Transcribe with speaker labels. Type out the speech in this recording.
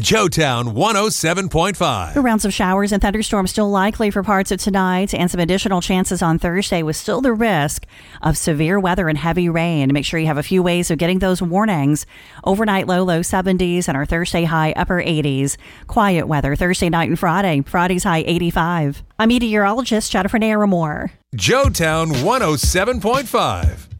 Speaker 1: Joetown 107.5.
Speaker 2: Rounds of showers and thunderstorms still likely for parts of tonight, and some additional chances on Thursday, with still the risk of severe weather and heavy rain. Make sure you have a few ways of getting those warnings. Overnight low 70s, and our Thursday high upper 80s. Quiet weather Thursday night and Friday. Friday's high 85. I'm meteorologist Jennifer Naramore.
Speaker 1: Joetown 107.5.